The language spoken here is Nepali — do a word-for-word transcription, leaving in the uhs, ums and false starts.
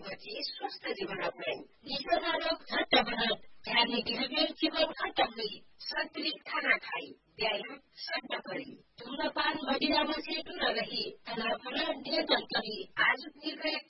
बची स्वस्थ जीवन अपनाइन्। निशा रोग झट्ट बढत, ध्यान बिहेवियर जीवन खत्म हुई, सन्तुलित खाना खाई, व्यायाम सट्ट करी, धूम्रपान मदिरामा सेटु नरही, तनावपूर्ण नियन्त्रण करी, आज निर्भय